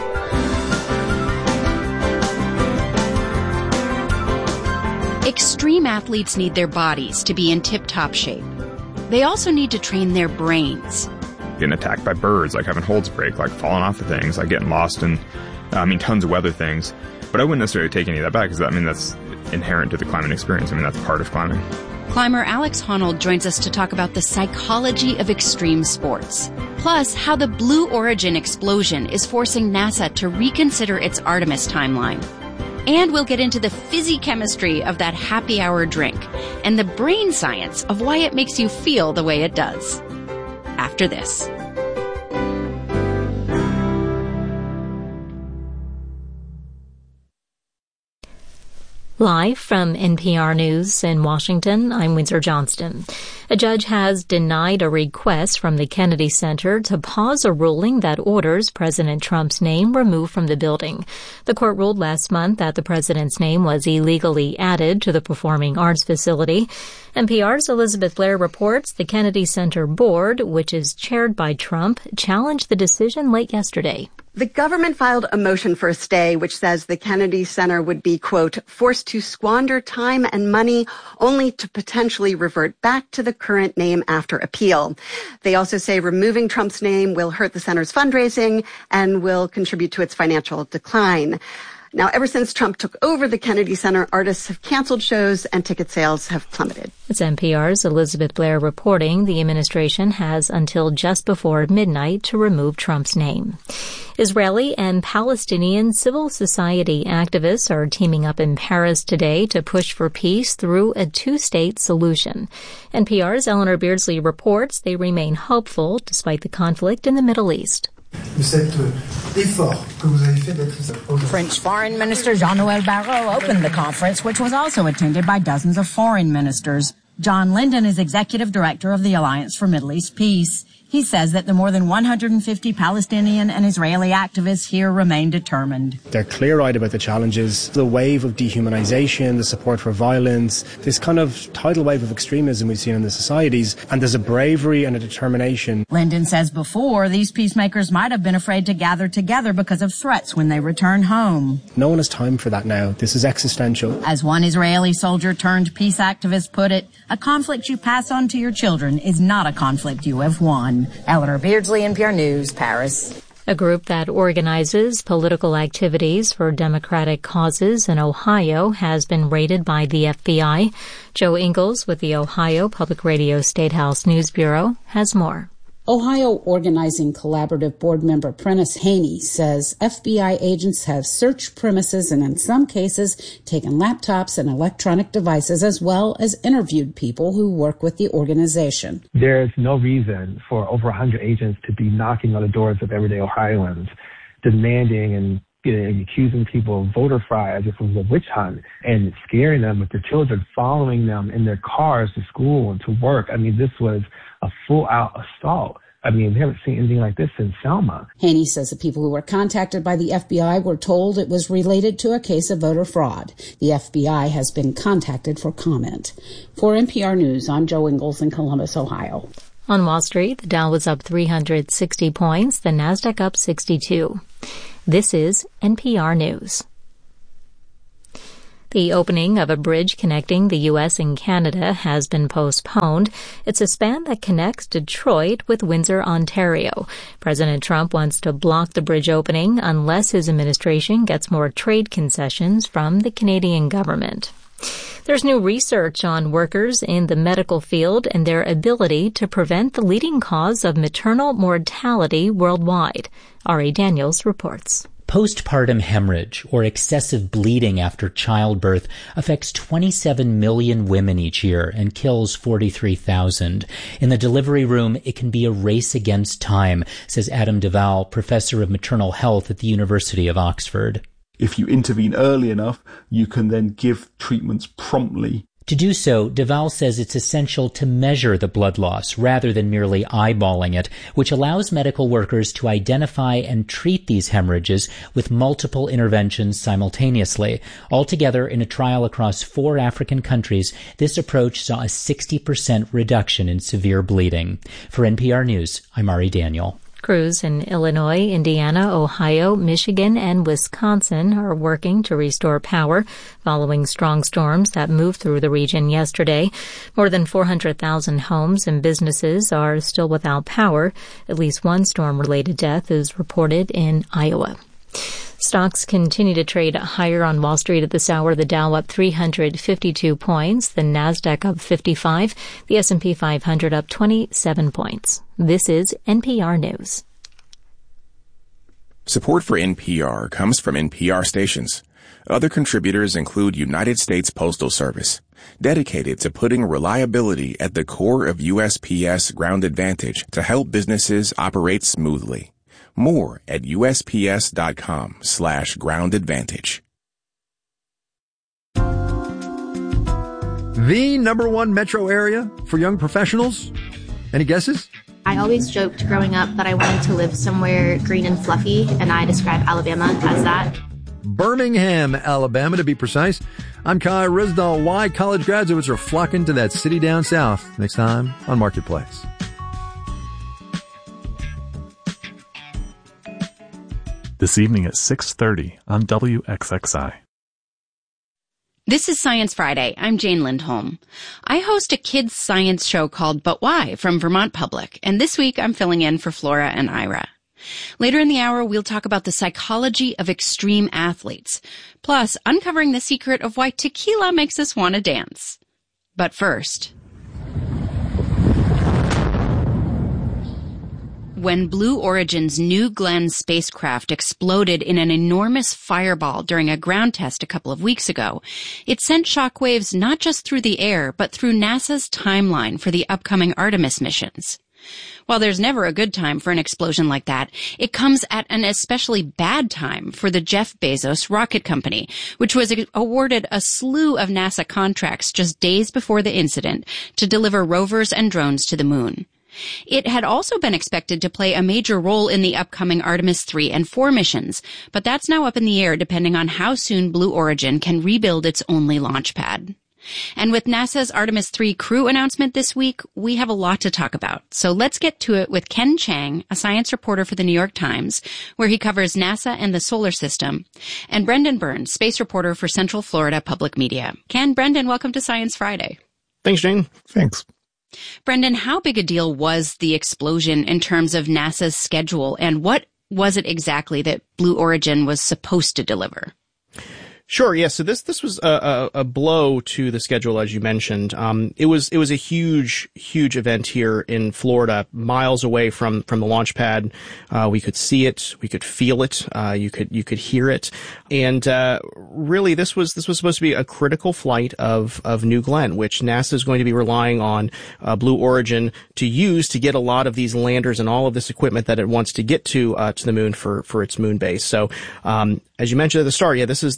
Extreme athletes need their bodies to be in tip-top shape. They also need to train their brains. Getting attacked by birds, like having holds break, like falling off of things, like getting lost in, I mean, tons of weather things. But I wouldn't necessarily take any of that back, because I mean, that's inherent to the climbing experience. I mean, that's part of climbing. Climber Alex Honnold joins us to talk about the psychology of extreme sports, plus how the Blue Origin explosion is forcing NASA to reconsider its Artemis timeline. And we'll get into the physichemistry of that happy hour drink and the brain science of why it makes you feel the way it does. After this. Live from N P R News in Washington, I'm Windsor Johnston. A judge has denied a request from the Kennedy Center to pause a ruling that orders President Trump's name removed from the building. The court ruled last month that the president's name was illegally added to the performing arts facility. N P R's Elizabeth Blair reports the Kennedy Center board, which is chaired by Trump, challenged the decision late yesterday. The government filed a motion for a stay, which says the Kennedy Center would be, quote, forced to squander time and money only to potentially revert back to the current name after appeal. They also say removing Trump's name will hurt the center's fundraising and will contribute to its financial decline. Now, ever since Trump took over the Kennedy Center, artists have canceled shows and ticket sales have plummeted. It's N P R's Elizabeth Blair reporting the administration has until just before midnight to remove Trump's name. Israeli and Palestinian civil society activists are teaming up in Paris today to push for peace through a two-state solution. N P R's Eleanor Beardsley reports they remain hopeful despite the conflict in the Middle East. French Foreign Minister Jean-Noël Barrot opened the conference, which was also attended by dozens of foreign ministers. John Linden is executive director of the Alliance for Middle East Peace. He says that the more than one hundred fifty Palestinian and Israeli activists here remain determined. They're clear-eyed about the challenges, the wave of dehumanization, the support for violence, this kind of tidal wave of extremism we've seen in the societies, and there's a bravery and a determination. Linden says before, these peacemakers might have been afraid to gather together because of threats when they return home. No one has time for that now. This is existential. As one Israeli soldier turned peace activist put it, a conflict you pass on to your children is not a conflict you have won. Eleanor Beardsley, N P R News, Paris. A group that organizes political activities for democratic causes in Ohio has been raided by the F B I. Joe Ingles with the Ohio Public Radio State House News Bureau has more. Ohio Organizing Collaborative board member Prentice Haney says F B I agents have searched premises and in some cases taken laptops and electronic devices as well as interviewed people who work with the organization. There's no reason for over one hundred agents to be knocking on the doors of everyday Ohioans, demanding and you know, accusing people of voter fraud as if it was a witch hunt and scaring them with their children, following them in their cars to school and to work. I mean, this was a full-out assault I mean, we haven't seen anything like this since Selma. Haney says the people who were contacted by the F B I were told it was related to a case of voter fraud. The F B I has been contacted for comment. For N P R News, I'm Joe Ingles in Columbus, Ohio. On Wall Street, the Dow was up three hundred sixty points, the Nasdaq up sixty-two. This is N P R News. The opening of a bridge connecting the U S and Canada has been postponed. It's a span that connects Detroit with Windsor, Ontario. President Trump wants to block the bridge opening unless his administration gets more trade concessions from the Canadian government. There's new research on workers in the medical field and their ability to prevent the leading cause of maternal mortality worldwide. Ari Daniels reports. Postpartum hemorrhage, or excessive bleeding after childbirth, affects twenty-seven million women each year and kills forty-three thousand. In the delivery room, it can be a race against time, says Adam Duval, professor of maternal health at the University of Oxford. If you intervene early enough, you can then give treatments promptly. To do so, Duval says it's essential to measure the blood loss rather than merely eyeballing it, which allows medical workers to identify and treat these hemorrhages with multiple interventions simultaneously. Altogether, in a trial across four African countries, this approach saw a sixty percent reduction in severe bleeding. For N P R News, I'm Ari Daniel. Crews in Illinois, Indiana, Ohio, Michigan, and Wisconsin are working to restore power following strong storms that moved through the region yesterday. More than four hundred thousand homes and businesses are still without power. At least one storm-related death is reported in Iowa. Stocks continue to trade higher on Wall Street at this hour. The Dow up three hundred fifty-two points, the Nasdaq up fifty-five, the S and P five hundred up twenty-seven points. This is N P R News. Support for N P R comes from N P R stations. Other contributors include United States Postal Service, dedicated to putting reliability at the core of U S P S Ground Advantage to help businesses operate smoothly. More at USPS.com slash ground advantage. The number one metro area for young professionals? Any guesses? I always joked growing up that I wanted to live somewhere green and fluffy, and I describe Alabama as that. Birmingham, Alabama, to be precise. I'm Kai Rizdal. Why college graduates are flocking to that city down south. Next time on Marketplace. This evening at six thirty on W X X I. This is Science Friday. I'm Jane Lindholm. I host a kids' science show called But Why from Vermont Public, and this week I'm filling in for Flora and Ira. Later in the hour, we'll talk about the psychology of extreme athletes, plus uncovering the secret of why tequila makes us want to dance. But first, when Blue Origin's New Glenn spacecraft exploded in an enormous fireball during a ground test a couple of weeks ago, it sent shockwaves not just through the air, but through NASA's timeline for the upcoming Artemis missions. While there's never a good time for an explosion like that, it comes at an especially bad time for the Jeff Bezos rocket company, which was awarded a slew of NASA contracts just days before the incident to deliver rovers and drones to the moon. It had also been expected to play a major role in the upcoming Artemis three and four missions, but that's now up in the air depending on how soon Blue Origin can rebuild its only launch pad. And with NASA's Artemis three crew announcement this week, we have a lot to talk about. So let's get to it with Ken Chang, a science reporter for the New York Times, where he covers NASA and the solar system, and Brendan Burns, space reporter for Central Florida Public Media. Ken, Brendan, welcome to Science Friday. Thanks, Jane. Thanks. Brendan, how big a deal was the explosion in terms of NASA's schedule, and what was it exactly that Blue Origin was supposed to deliver? Sure. Yeah. So this this was a, a, a blow to the schedule, as you mentioned. Um, it was it was a huge huge event here in Florida, miles away from from the launch pad. Uh, we could see it, we could feel it, uh, you could you could hear it, and uh, really this was this was supposed to be a critical flight of of New Glenn, which NASA is going to be relying on uh, Blue Origin to use to get a lot of these landers and all of this equipment that it wants to get to uh, to the moon for for its moon base. So um, as you mentioned at the start, yeah, this is very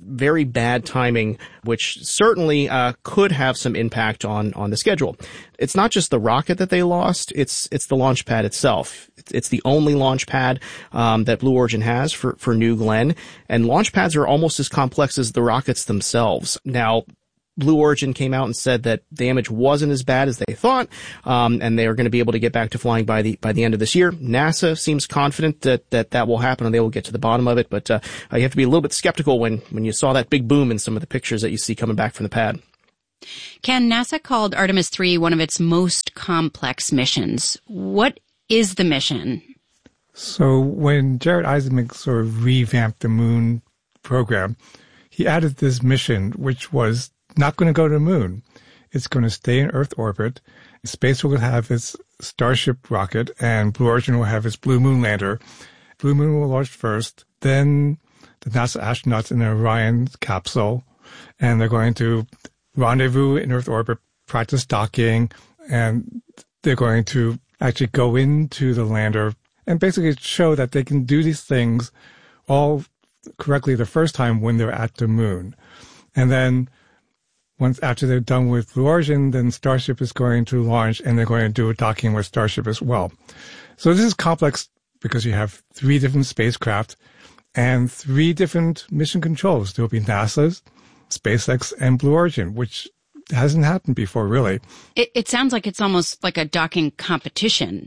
very bad timing, which certainly uh, could have some impact on, on the schedule. It's not just the rocket that they lost, it's it's the launch pad itself. It's, it's the only launch pad um, that Blue Origin has for, for New Glenn, and launch pads are almost as complex as the rockets themselves. Now, Blue Origin came out and said that damage wasn't as bad as they thought, um, and they are going to be able to get back to flying by the by the end of this year. NASA seems confident that that, that will happen and they will get to the bottom of it, but uh, you have to be a little bit skeptical when, when you saw that big boom in some of the pictures that you see coming back from the pad. Ken, NASA called Artemis three one of its most complex missions. What is the mission? So when Jared Isaacman sort of revamped the moon program, he added this mission, which was not going to go to the moon. It's going to stay in Earth orbit. Space will have its Starship rocket, and Blue Origin will have its Blue Moon lander. Blue Moon will launch first, then the NASA astronauts in the Orion capsule, and they're going to rendezvous in Earth orbit, practice docking, and they're going to actually go into the lander and basically show that they can do these things all correctly the first time when they're at the moon. And then once after they're done with Blue Origin, then Starship is going to launch and they're going to do a docking with Starship as well. So this is complex because you have three different spacecraft and three different mission controls. There will be NASA's, SpaceX, and Blue Origin, which hasn't happened before, really. It, it sounds like it's almost like a docking competition.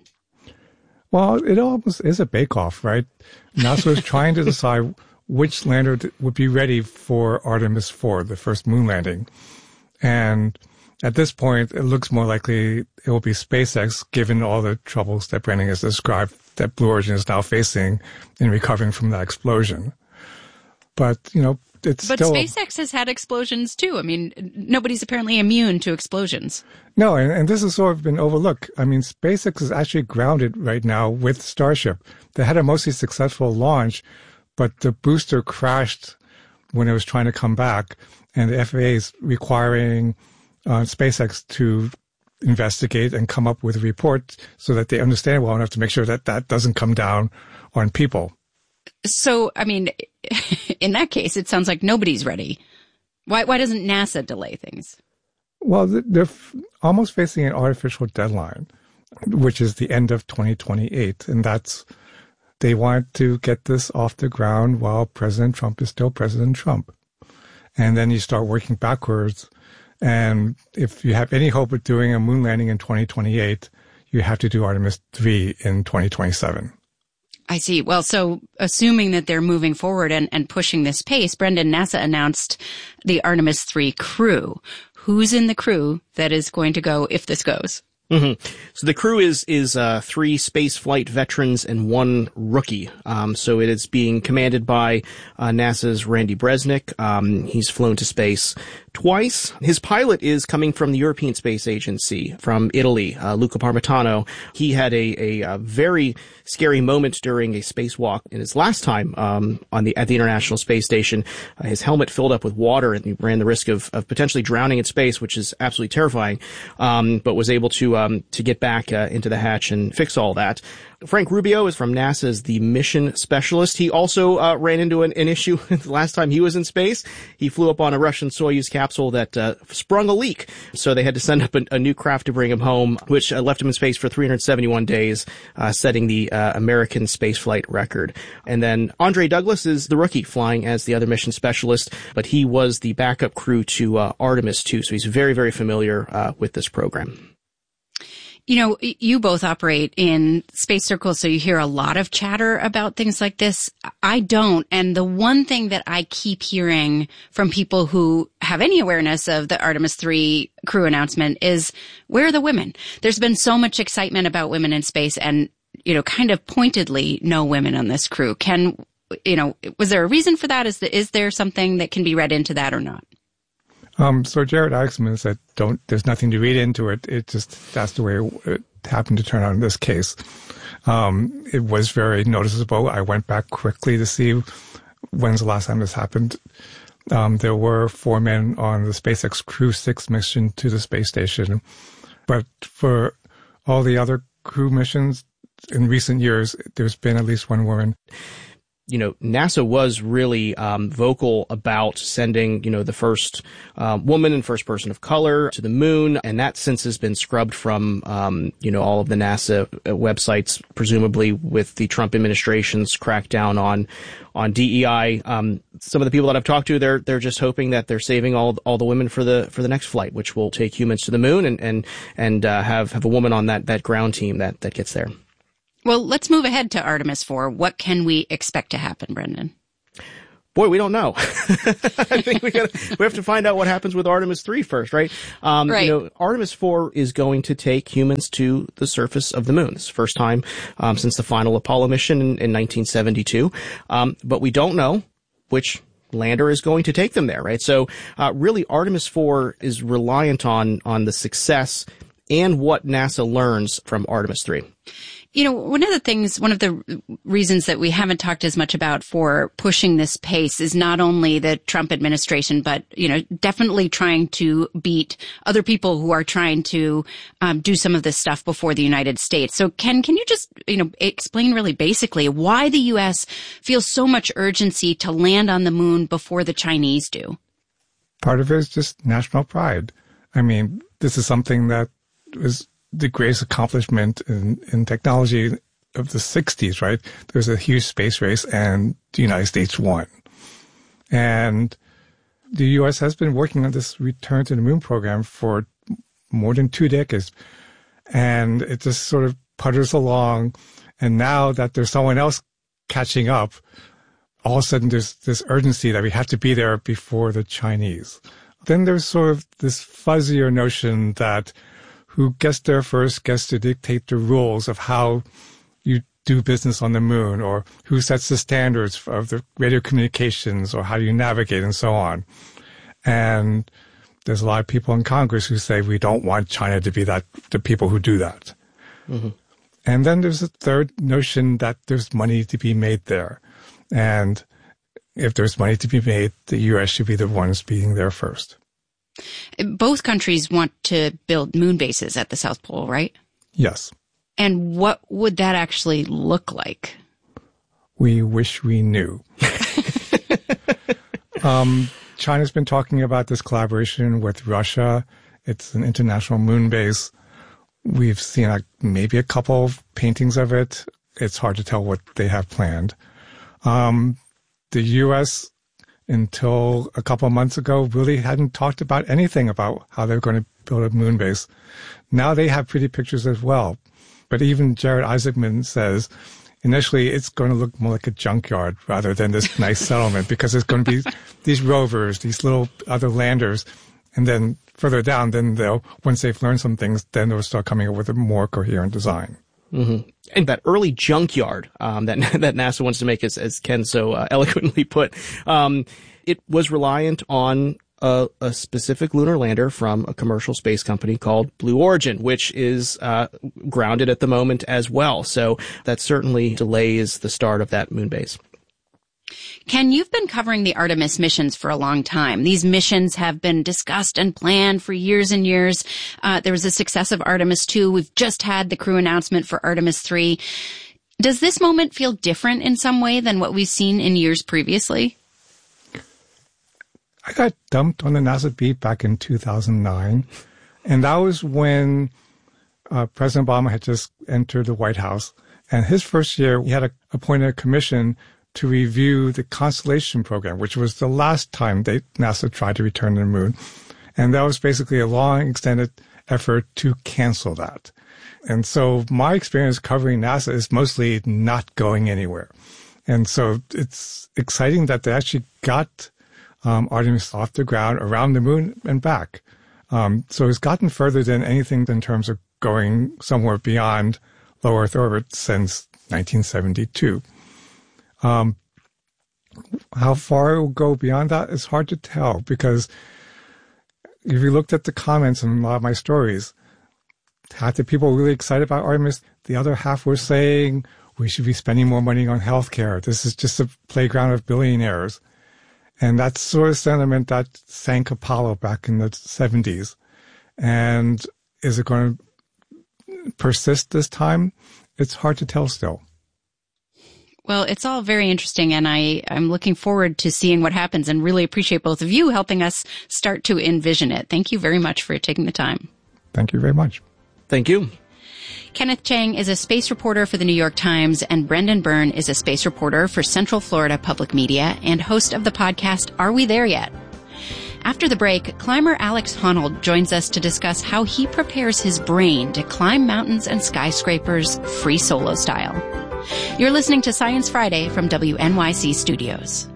Well, it almost is a bake-off, right? NASA is trying to decide which lander would be ready for Artemis four, the first moon landing. And at this point, it looks more likely it will be SpaceX, given all the troubles that Brendan has described that Blue Origin is now facing in recovering from that explosion. But, you know, it's but still... But SpaceX has had explosions, too. I mean, nobody's apparently immune to explosions. No, and, and this has sort of been overlooked. I mean, SpaceX is actually grounded right now with Starship. They had a mostly successful launch, but the booster crashed when it was trying to come back, and the F A A is requiring uh, SpaceX to investigate and come up with a report so that they understand well enough to make sure that that doesn't come down on people. So, I mean, in that case, it sounds like nobody's ready. Why, why doesn't NASA delay things? Well, they're f- almost facing an artificial deadline, which is the end of twenty twenty-eight, and that's they want to get this off the ground while President Trump is still President Trump. And then you start working backwards. And if you have any hope of doing a moon landing in twenty twenty-eight, you have to do Artemis three in twenty twenty-seven. I see. Well, so assuming that they're moving forward and, and pushing this pace, Brendan, NASA announced the Artemis three crew. Who's in the crew that is going to go if this goes? Mm-hmm. So the crew is is uh, three space flight veterans and one rookie. Um, so it is being commanded by uh, NASA's Randy Bresnik. Um, he's flown to space twice. His pilot is coming from the European Space Agency, from Italy, uh, Luca Parmitano. He had a, a, a very scary moment during a spacewalk in his last time um, on the at the International Space Station. Uh, his helmet filled up with water, and he ran the risk of, of potentially drowning in space, which is absolutely terrifying. Um, but was able to um, to get back uh, into the hatch and fix all that. Frank Rubio is from NASA as the mission specialist. He also uh, ran into an, an issue the last time he was in space. He flew up on a Russian Soyuz capsule that uh, sprung a leak, so they had to send up a, a new craft to bring him home, which uh, left him in space for three hundred seventy-one days, uh, setting the uh, American spaceflight record. And then Andre Douglas is the rookie, flying as the other mission specialist, but he was the backup crew to uh, Artemis two, so he's very, very familiar uh, with this program. You know, you both operate in space circles, so you hear a lot of chatter about things like this. I don't. And the one thing that I keep hearing from people who have any awareness of the Artemis three crew announcement is, where are the women? There's been so much excitement about women in space and, you know, kind of pointedly no women on this crew. Can, you know, was there a reason for that? Is, the, is there something that can be read into that or not? Um, so Jared Isaacman said, don't, there's nothing to read into it. It just, that's the way it, it happened to turn out in this case. Um, it was very noticeable. I went back quickly to see when's the last time this happened. Um, there were four men on the SpaceX Crew six mission to the space station. But for all the other crew missions in recent years, there's been at least one woman. you know, NASA was really um, vocal about sending, you know, the first uh, woman and first person of color to the moon, and that since has been scrubbed from, um, you know, all of the NASA websites, presumably with the Trump administration's crackdown on on D E I. Um, some of the people that I've talked to, they're they're just hoping that they're saving all all the women for the for the next flight, which will take humans to the moon and and and uh, have have a woman on that that ground team that that gets there. Well, let's move ahead to Artemis four. What can we expect to happen, Brendan? Boy, we don't know. I think we got we have to find out what happens with Artemis three first, right? Um, right. You know, Artemis four is going to take humans to the surface of the moon. It's the first time um, since the final Apollo mission in, in nineteen seventy-two. Um, but we don't know which lander is going to take them there, right? So, uh, really, Artemis four is reliant on on the success and what NASA learns from Artemis three. You know, one of the things, one of the reasons that we haven't talked as much about for pushing this pace is not only the Trump administration, but, you know, definitely trying to beat other people who are trying to um, do some of this stuff before the United States. So, Ken, can you just, you know, explain really basically why the U S feels so much urgency to land on the moon before the Chinese do? Part of it is just national pride. I mean, this is something that was the greatest accomplishment in, in technology of the sixties, right? There was a huge space race and the United States won. And the U S has been working on this return to the moon program for more than two decades. And it just sort of putters along. And now that there's someone else catching up, all of a sudden there's this urgency that we have to be there before the Chinese. Then there's sort of this fuzzier notion that who gets there first gets to dictate the rules of how you do business on the moon, or who sets the standards of the radio communications, or how you navigate, and so on. And there's a lot of people in Congress who say we don't want China to be that the people who do that. Mm-hmm. And then there's a third notion that there's money to be made there. And if there's money to be made, the U S should be the ones being there first. Both countries want to build moon bases at the South Pole, right? Yes. And what would that actually look like? We wish we knew. um, China's been talking about this collaboration with Russia. It's an international moon base. We've seen like maybe a couple of paintings of it. It's hard to tell what they have planned. Um, the U S, until a couple of months ago, really hadn't talked about anything about how they're going to build a moon base. Now they have pretty pictures as well. But even Jared Isaacman says initially it's going to look more like a junkyard rather than this nice settlement, because there's going to be these rovers, these little other landers. And then further down, then they'll, once they've learned some things, then they'll start coming up with a more coherent design. Mm-hmm. And that early junkyard um, that that NASA wants to make, as, as Ken so uh, eloquently put, um, it was reliant on a, a specific lunar lander from a commercial space company called Blue Origin, which is uh, grounded at the moment as well. So that certainly delays the start of that moon base. Ken, you've been covering the Artemis missions for a long time. These missions have been discussed and planned for years and years. Uh, there was the success of Artemis two. We've just had the crew announcement for Artemis three. Does this moment feel different in some way than what we've seen in years previously? I got dumped on the NASA beat back in two thousand nine. And that was when uh, President Obama had just entered the White House. And his first year, he had a, appointed a commission to review the Constellation program, which was the last time they, NASA tried to return to the moon. And that was basically a long, extended effort to cancel that. And so my experience covering NASA is mostly not going anywhere. And so it's exciting that they actually got um, Artemis off the ground, around the moon, and back. Um, so it's gotten further than anything in terms of going somewhere beyond low Earth orbit since nineteen seventy-two. Um, how far it will go beyond that is hard to tell, because if you looked at the comments in a lot of my stories, half the people were really excited about Artemis. The other half were saying we should be spending more money on healthcare. This is just a playground of billionaires. And that's sort of sentiment that sank Apollo back in the seventies. And is it going to persist this time? It's hard to tell still. Well, it's all very interesting, and I, I'm looking forward to seeing what happens and really appreciate both of you helping us start to envision it. Thank you very much for taking the time. Thank you very much. Thank you. Kenneth Chang is a space reporter for the New York Times, and Brendan Byrne is a space reporter for Central Florida Public Media and host of the podcast Are We There Yet? After the break, climber Alex Honnold joins us to discuss how he prepares his brain to climb mountains and skyscrapers free solo style. You're listening to Science Friday from W N Y C Studios.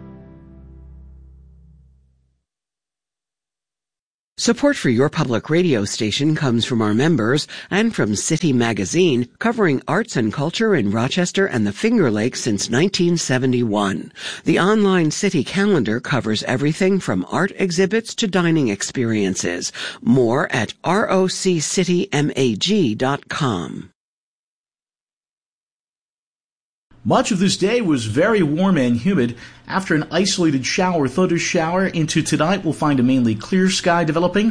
Support for your public radio station comes from our members and from City Magazine, covering arts and culture in Rochester and the Finger Lakes since nineteen seventy-one. The online City calendar covers everything from art exhibits to dining experiences. More at roc city mag dot com. Much of this day was very warm and humid. After an isolated shower, thunder shower, into tonight we'll find a mainly clear sky developing.